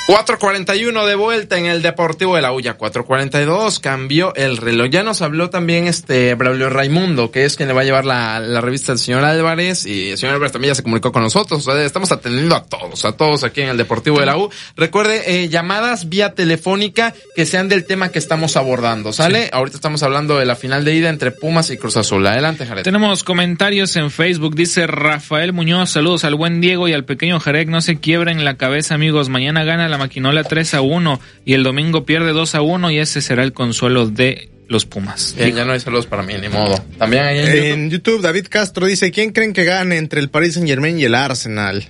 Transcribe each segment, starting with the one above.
4:41 de vuelta en el Deportivo de la U, ya 4:42, cambió el reloj. Ya nos habló también Braulio Raimundo, que es quien le va a llevar la revista del señor Álvarez, y el señor Álvarez también ya se comunicó con nosotros. O sea, estamos atendiendo a todos aquí en el Deportivo de la U. Recuerde, llamadas vía telefónica que sean del tema que estamos abordando, ¿sale? Sí. Ahorita estamos hablando de la final de ida entre Pumas y Cruz Azul. Adelante, Jared. Tenemos comentarios en Facebook, dice Rafael Muñoz, saludos al buen Diego y al pequeño Jared, no se quiebren la cabeza, amigos, mañana gana la Maquinola 3-1 y el domingo pierde 2-1 y ese será el consuelo de los Pumas. Bien, ya no hay saludos para mí, ni modo. También ahí en YouTube David Castro dice, ¿quién creen que gane entre el Paris Saint-Germain y el Arsenal?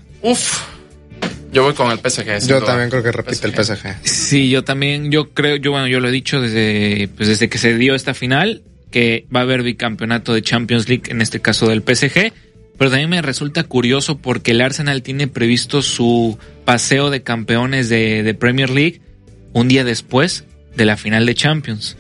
Yo voy con el PSG. Yo también creo que repite el PSG. Sí, yo también, yo lo he dicho desde que se dio esta final, que va a haber bicampeonato de Champions League, en este caso del PSG. Pero también me resulta curioso porque el Arsenal tiene previsto su paseo de campeones de Premier League un día después de la final de Champions.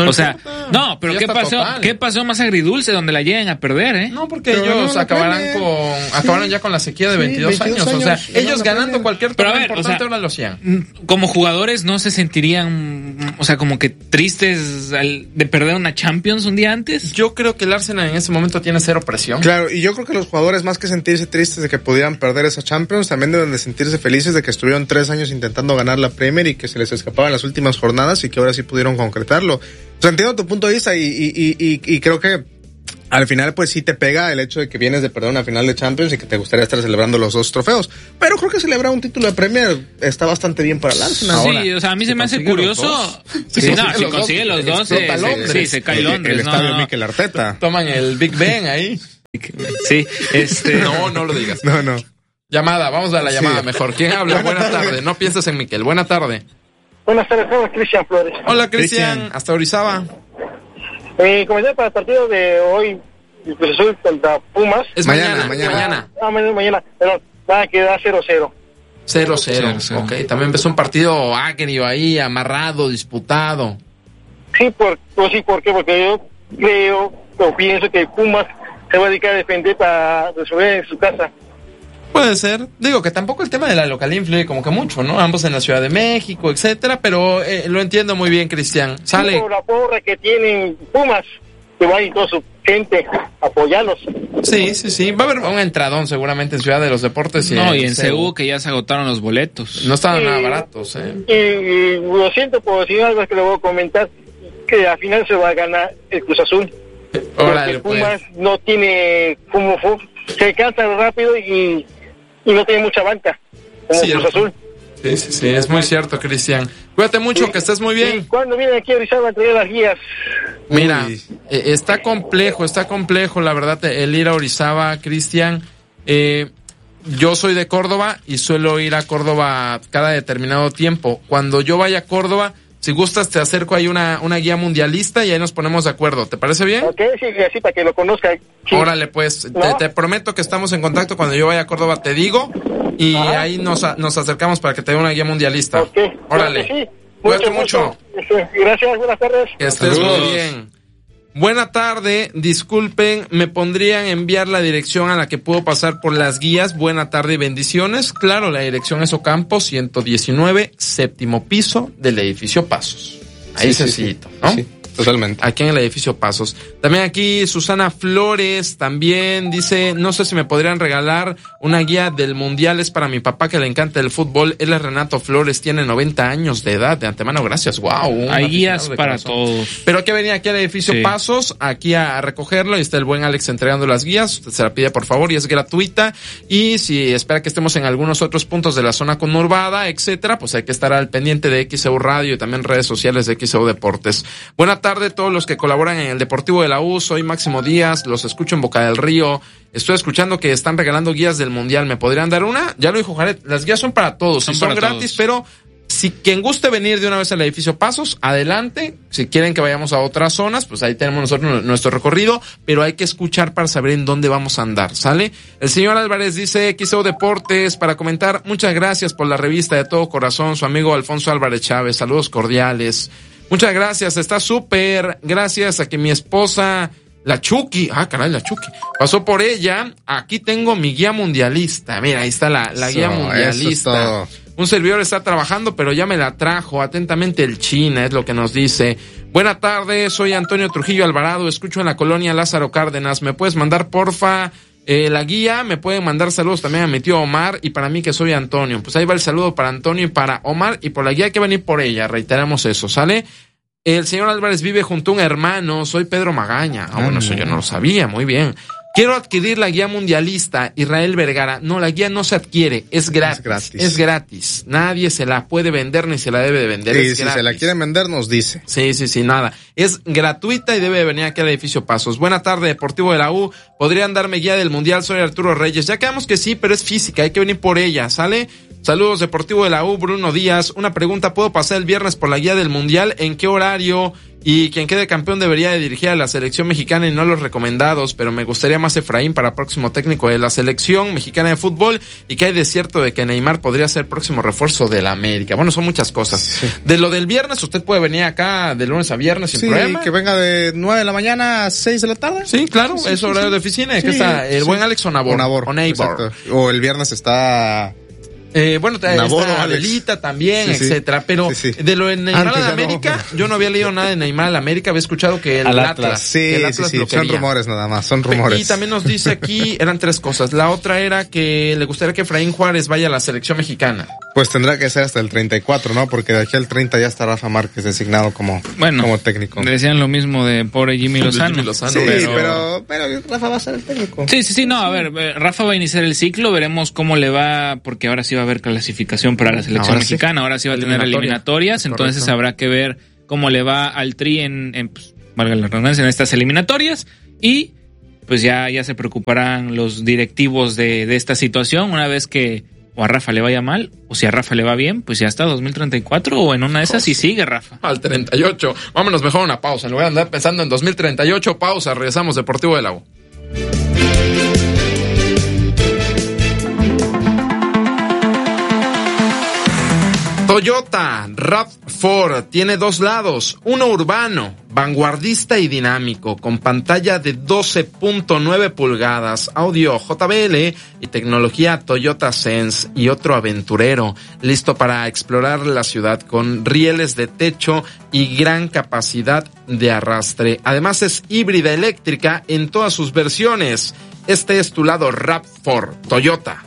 Pero ¿qué pasó más agridulce donde la lleguen a perder, No, porque ellos acabaron ya con la sequía de 22 años. O sea, ellos ganando cualquier torneo importante ahora lo hacían. Como jugadores no se sentirían, como que tristes de perder una Champions un día antes. Yo creo que el Arsenal en ese momento tiene cero presión. Claro, y yo creo que los jugadores, más que sentirse tristes de que pudieran perder esa Champions, también deben de sentirse felices de que estuvieron 3 años intentando ganar la Premier y que se les escapaban las últimas jornadas y que ahora sí pudieron concretarlo. O sea, entiendo tu punto de vista y creo que al final pues sí te pega el hecho de que vienes de perder una final de Champions y que te gustaría estar celebrando los 2 trofeos. Pero creo que celebrar un título de Premier está bastante bien para el Arsenal. Sí, ahora, a mí se me hace curioso. Si consigue los dos, se cae Londres. El estadio Mikel Arteta. Toman el Big Ben ahí. Sí, No lo digas. No. Llamada, vamos a la llamada mejor. ¿Quién habla? Buenas tardes. No pienses en Mikel. Buena tarde. Buenas tardes, soy Cristian Flores. Hola, Cristian. Hasta Orizaba. Comencé para el partido de hoy, Cruz Azul contra Pumas. Es mañana. Mañana, pero va a quedar 0-0. 0-0. Ok, también empezó un partido agrio ahí, amarrado, disputado. Sí, ¿por qué? Porque yo pienso que Pumas se va a dedicar a defender para resolver en su casa. Puede ser. Digo que tampoco el tema de la localidad influye como que mucho, ¿no? Ambos en la Ciudad de México, etcétera, pero lo entiendo muy bien, Cristian. Sale. Sí, por la porra que tienen Pumas, que va a ir toda su gente a apoyarlos. Sí. Va a haber un entradón seguramente en Ciudad de los Deportes. Y en CU que ya se agotaron los boletos. No estaban nada baratos, Y lo siento por decir algo que le voy a comentar, que al final se va a ganar el Cruz Azul. Órale, porque Pumas no tiene como se cansa rápido y no tiene mucha banca como Cruz Azul. Sí, es muy cierto, Cristian. Cuídate mucho, que estés muy bien. ¿Cuándo vienen aquí a Orizaba a traer las guías? Mira, está complejo, la verdad, el ir a Orizaba, Cristian. Yo soy de Córdoba y suelo ir a Córdoba cada determinado tiempo. Cuando yo vaya a Córdoba, si gustas, te acerco ahí una guía mundialista y ahí nos ponemos de acuerdo. ¿Te parece bien? Ok, sí, así para que lo conozca. Sí. Órale, pues, ¿no? te prometo que estamos en contacto. Cuando yo vaya a Córdoba te digo y ahí nos acercamos para que te dé una guía mundialista. Ok. Órale. Sí. Cuídate mucho. Gracias, buenas tardes. Que estés muy bien. Buena tarde, disculpen, ¿me podrían enviar la dirección a la que puedo pasar por las guías? Buena tarde y bendiciones. Claro, la dirección es Ocampo 119, 7º piso del edificio Pasos. Ahí sencillito, ¿no? Sí, totalmente. Aquí en el edificio Pasos. También aquí Susana Flores también dice, no sé si me podrían regalar una guía del mundial, es para mi papá que le encanta el fútbol. Él es Renato Flores, tiene 90 años de edad. De antemano, gracias. Wow. Hay guías para todos. Pero hay que venir aquí al edificio Pasos, aquí a recogerlo, y está el buen Alex entregando las guías. Usted se la pide, por favor, y es gratuita. Y si espera que estemos en algunos otros puntos de la zona conurbada, etcétera, pues hay que estar al pendiente de XEU Radio y también redes sociales de XEU Deportes. Buena tarde a todos los que colaboran en el Deportivo de la U. Soy Máximo Díaz, los escucho en Boca del Río. Estoy escuchando que están regalando guías del mundial. ¿Me podrían dar una? Ya lo dijo Jared, las guías son para todos, son gratis, pero si quien guste venir de una vez al edificio Pasos, adelante. Si quieren que vayamos a otras zonas, pues ahí tenemos nosotros nuestro recorrido, pero hay que escuchar para saber en dónde vamos a andar, ¿sale? El señor Álvarez dice, XEU Deportes, para comentar, muchas gracias por la revista, de todo corazón, su amigo Alfonso Álvarez Chávez, saludos cordiales. Muchas gracias, está súper, gracias a que mi esposa La Chucky, caray, la Chucky. Pasó por ella. Aquí tengo mi guía mundialista. Mira, ahí está la guía mundialista. Un servidor está trabajando, pero ya me la trajo. Atentamente el China, es lo que nos dice. Buena tarde, soy Antonio Trujillo Alvarado. Escucho en la colonia Lázaro Cárdenas. ¿Me puedes mandar, porfa, la guía? Me pueden mandar saludos también a mi tío Omar y para mí que soy Antonio. Pues ahí va el saludo para Antonio y para Omar, y por la guía hay que venir por ella. Reiteramos eso, ¿sale? El señor Álvarez vive junto a un hermano. Soy Pedro Magaña. Bueno, eso yo no lo sabía. Muy bien. Quiero adquirir la guía mundialista. Israel Vergara. No, la guía no se adquiere. Es gratis. Es gratis. Nadie se la puede vender ni se la debe de vender. Sí, si se la quieren vender, nos dice. Sí, nada. Es gratuita y debe de venir aquí al edificio Pasos. Buena tarde, Deportivo de la U. ¿Podrían darme guía del Mundial? Soy Arturo Reyes. Ya quedamos que sí, pero es física. Hay que venir por ella, ¿sale? Saludos, Deportivo de la U, Bruno Díaz. Una pregunta, ¿puedo pasar el viernes por la guía del Mundial? ¿En qué horario? Y quien quede campeón debería de dirigir a la selección mexicana y no a los recomendados, pero me gustaría más Efraín para próximo técnico de la selección mexicana de fútbol. Y que hay de cierto de que Neymar podría ser próximo refuerzo de la América. Bueno, son muchas cosas. Sí. De lo del viernes, usted puede venir acá de lunes a viernes sin problema. Que venga de 9 de la mañana a 6 de la tarde. Sí, claro, es horario de oficina. Aquí está el buen Alex Onabor. O el viernes está... está Adelita también, etcétera. Pero de lo de Neymar a la América, yo no había leído nada de Neymar a la América, había escuchado que el Atlas. Sí, son rumores nada más, son rumores. Y también nos dice aquí, eran 3 cosas. La otra era que le gustaría que Efraín Juárez vaya a la selección mexicana. Pues tendrá que ser hasta el 34, ¿no? Porque de aquí al 30 ya está Rafa Márquez designado como técnico. Decían lo mismo de pobre Jimmy Lozano. Sí, pero Rafa va a ser el técnico. Sí, no, a ver, Rafa va a iniciar el ciclo, veremos cómo le va, porque ahora sí va a haber clasificación para la selección mexicana, ahora sí va a tener eliminatorias, entonces habrá que ver cómo le va al Tri en valga la redundancia, en estas eliminatorias, y pues ya se preocuparán los directivos de esta situación una vez que o a Rafa le vaya mal, o si a Rafa le va bien, pues ya está 2034, o en una de esas y sigue Rafa. Al 38. Vámonos mejor a una pausa. Le voy a andar pensando en 2038. Pausa, regresamos, Deportivo de la U. Toyota RAV4 tiene 2 lados, uno urbano, vanguardista y dinámico, con pantalla de 12.9 pulgadas, audio JBL y tecnología Toyota Sense, y otro aventurero, listo para explorar la ciudad con rieles de techo y gran capacidad de arrastre. Además es híbrida eléctrica en todas sus versiones. Este es tu lado RAV4 Toyota.